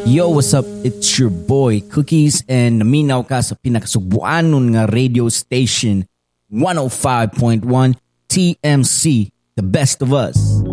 Yo, what's up? It's your boy, Cookies, and naminaw ka sa pinakasugbuanon nga radio station, 105.1 TMC, the best of us.